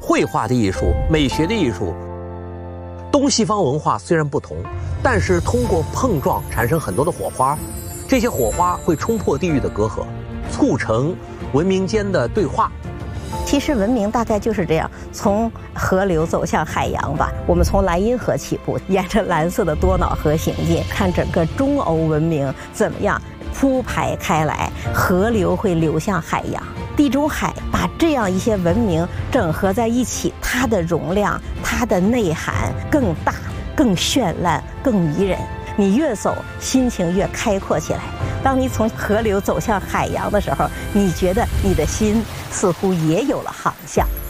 绘画的艺术、美学的艺术，东西方文化虽然不同，但是通过碰撞产生很多的火花，这些火花会冲破地域的隔阂，促成文明间的对话。 其实文明大概就是这样，从河流走向海洋吧。我们从莱茵河起步，沿着蓝色的多瑙河行进，看整个中欧文明怎么样铺排开来，河流会流向海洋。地中海把这样一些文明整合在一起，它的容量、它的内涵更大、更绚烂、更迷人。你越走，心情越开阔起来。当你从河流走向海洋的时候，你觉得你的心似乎也有了航向。